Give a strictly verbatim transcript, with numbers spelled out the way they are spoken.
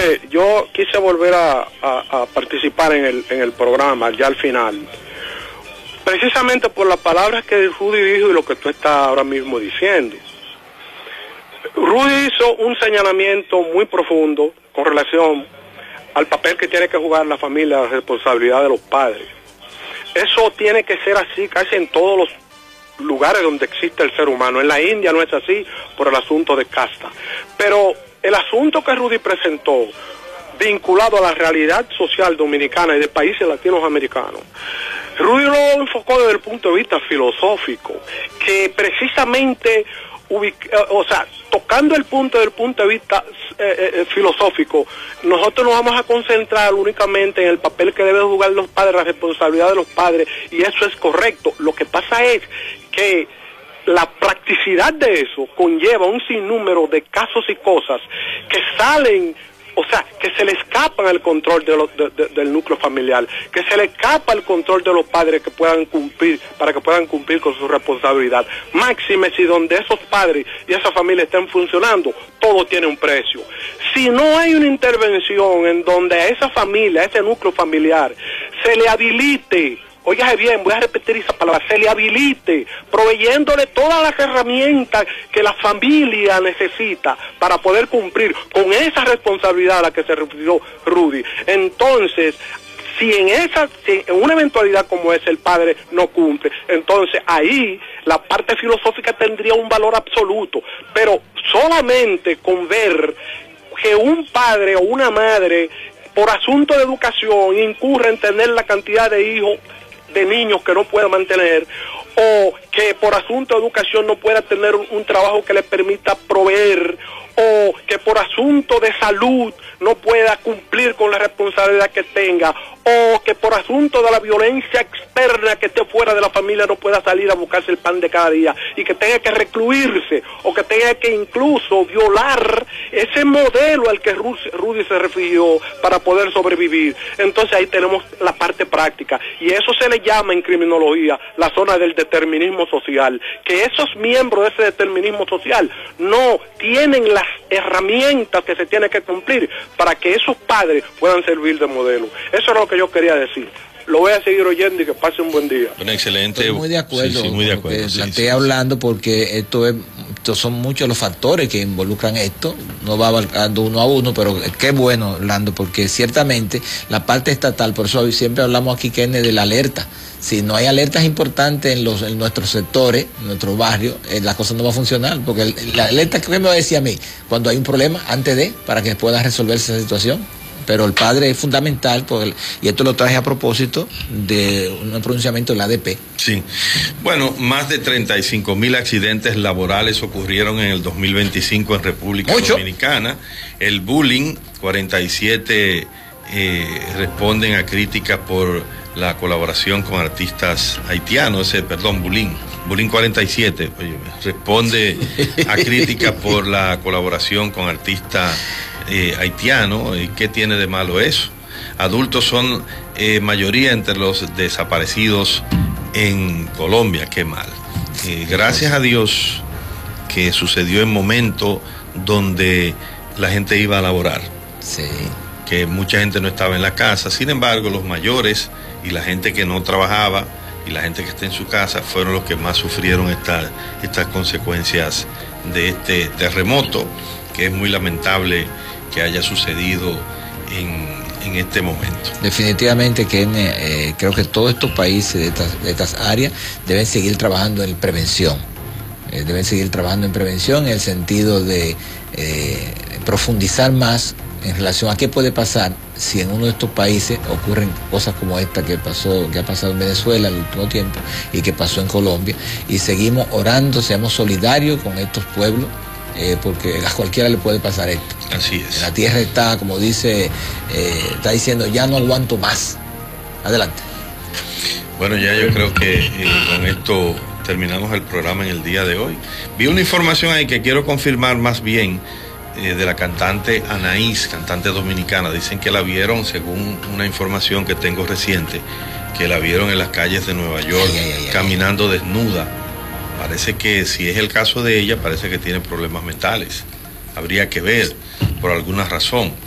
Mire, yo quise volver a, a, a participar en el, en el programa, ya al final, precisamente por las palabras que Rudy dijo y lo que tú estás ahora mismo diciendo. Rudy hizo un señalamiento muy profundo con relación al papel que tiene que jugar la familia, la responsabilidad de los padres. Eso tiene que ser así casi en todos los lugares donde existe el ser humano. En la India no es así por el asunto de casta. Pero el asunto que Rudy presentó, vinculado a la realidad social dominicana y de países latinoamericanos, Rudy lo enfocó desde el punto de vista filosófico, que precisamente, ubica, o sea, tocando el punto del punto de vista eh, eh, filosófico, nosotros nos vamos a concentrar únicamente en el papel que deben jugar los padres, la responsabilidad de los padres, y eso es correcto. Lo que pasa es que la practicidad de eso conlleva un sinnúmero de casos y cosas que salen, o sea, que se le escapan al control de lo, de, de, del núcleo familiar, que se le escapa al control de los padres que puedan cumplir, para que puedan cumplir con su responsabilidad. Máxime si donde esos padres y esa familia estén funcionando, todo tiene un precio. Si no hay una intervención en donde a esa familia, a ese núcleo familiar, se le habilite, óigase bien, voy a repetir esa palabra, se le habilite, proveyéndole todas las herramientas que la familia necesita para poder cumplir con esa responsabilidad a la que se refirió Rudy. Entonces, si en esa, si en una eventualidad como esa el padre no cumple, entonces ahí la parte filosófica tendría un valor absoluto, pero solamente con ver que un padre o una madre, por asunto de educación, incurre en tener la cantidad de hijos, de niños que no pueda mantener, o que por asunto de educación no pueda tener un, un trabajo que le permita proveer, o que por asunto de salud no pueda cumplir con la responsabilidad que tenga, o que por asunto de la violencia externa que esté fuera de la familia no pueda salir a buscarse el pan de cada día, y que tenga que recluirse, o que tenga que incluso violar ese modelo al que Rudy se refirió para poder sobrevivir. Entonces ahí tenemos la parte práctica, y eso se le llama en criminología la zona del determinismo social, que esos miembros de ese determinismo social no tienen las herramientas que se tienen que cumplir para que esos padres puedan servir de modelo. Eso es lo que yo quería decir. Lo voy a seguir oyendo y que pase un buen día. Bueno, excelente. Estoy muy de acuerdo, sí, sí, muy de acuerdo. Que sí, plantea sí, hablando sí. Porque esto es, estos son muchos los factores que involucran esto. No va abarcando uno a uno, pero qué bueno, Orlando, porque ciertamente la parte estatal, por eso siempre hablamos aquí, Kenneth, de la alerta. Si no hay alertas importantes en los en nuestros sectores, en nuestros barrios, eh, la cosa no va a funcionar, porque el, la alerta que me va a decir a mí, cuando hay un problema, antes de, para que pueda resolverse esa situación. Pero el padre es fundamental, porque, y esto lo traje a propósito de un pronunciamiento de la A D P. Sí. Bueno, más de treinta y cinco mil accidentes laborales ocurrieron en el dos mil veinticinco en República ¿Mucho? Dominicana. El bullying, cuarenta y siete eh, responden a críticas por la colaboración con artistas haitianos, ese, perdón, bullying. Bullying cuarenta y siete, oye, responde a críticas por la colaboración con artistas Eh, haitiano. ¿Y qué tiene de malo eso? Adultos son eh, mayoría entre los desaparecidos en Colombia, qué mal. Eh, gracias a Dios que sucedió en momento donde la gente iba a laborar, sí. Que mucha gente no estaba en la casa. Sin embargo, los mayores y la gente que no trabajaba y la gente que está en su casa fueron los que más sufrieron esta, estas consecuencias de este terremoto, que es muy lamentable que haya sucedido en, en este momento. Definitivamente que eh, creo que todos estos países de estas, de estas áreas deben seguir trabajando en prevención, eh, deben seguir trabajando en prevención en el sentido de eh, profundizar más en relación a qué puede pasar si en uno de estos países ocurren cosas como esta que pasó, que ha pasado en Venezuela en el último tiempo y que pasó en Colombia, y seguimos orando, seamos solidarios con estos pueblos. Eh, porque a cualquiera le puede pasar esto. Así es. La tierra está, como dice, eh, está diciendo, ya no aguanto más. Adelante. Bueno, ya yo creo que eh, con esto terminamos el programa en el día de hoy. Vi una información ahí que quiero confirmar más bien, eh, de la cantante Anaís, cantante dominicana. Dicen que la vieron, según una información que tengo reciente, que la vieron en las calles de Nueva York, ay, ay, ay, caminando ay. desnuda. Parece que si es el caso de ella, parece que tiene problemas mentales. Habría que ver por alguna razón.